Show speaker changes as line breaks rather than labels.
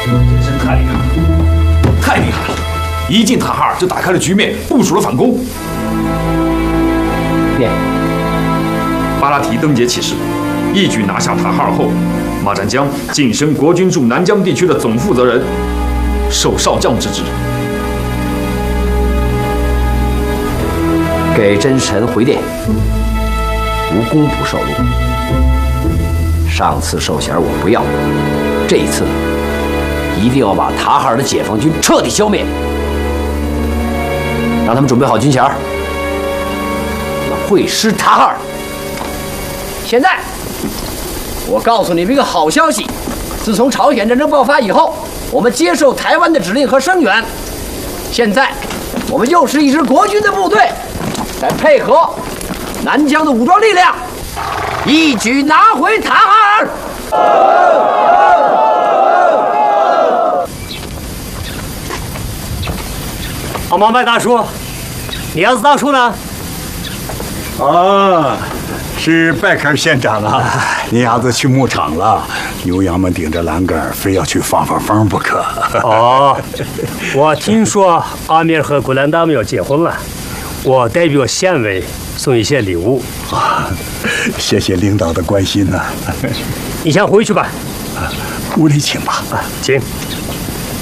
真身太厉害了，太厉害了！一进塔哈尔就打开了局面，部署了反攻。
念。
巴拉提登捷起事，一举拿下塔哈尔后，马占江晋升国军驻南疆地区的总负责人，授少将之职。
给真神回电，无功不受禄。上次授衔我不要，这一次一定要把塔哈尔的解放军彻底消灭。让他们准备好军衔，我们会师塔哈尔。现在，我告诉你们一个好消息：自从朝鲜战争爆发以后，我们接受台湾的指令和声援。现在，我们又是一支国军的部队，再配合南疆的武装力量，一举拿回塔哈尔。
好，毛麦大叔，李杨子大叔呢？
啊，是拜克县长啊！你伢子去牧场了，牛羊们顶着栏杆，非要去放风不可。
哦，我听说阿米尔和古兰达们要结婚了，我代表县委送一些礼物。
啊，谢谢领导的关心呐。
你先回去吧。
屋里请吧。
请。